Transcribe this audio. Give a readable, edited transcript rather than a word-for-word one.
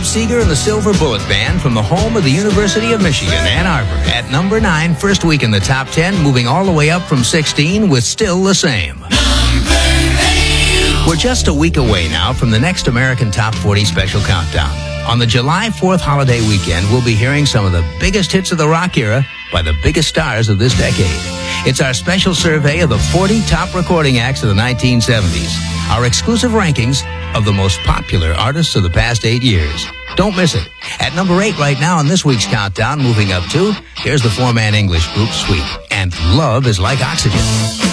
Bob Seger and the Silver Bullet Band from the home of the University of Michigan, Ann Arbor, at number 9, first week in the top 10, moving all the way up from 16 with Still the Same. We're just a week away now from the next American Top 40 Special Countdown. On the July 4th holiday weekend, we'll be hearing some of the biggest hits of the rock era by the biggest stars of this decade. It's our special survey of the 40 top recording acts of the 1970s. Our exclusive rankings of the most popular artists of the past 8 years. Don't miss it. At number 8 right now on this week's countdown, moving up to, here's the four-man English group Sweet, and Love is Like Oxygen.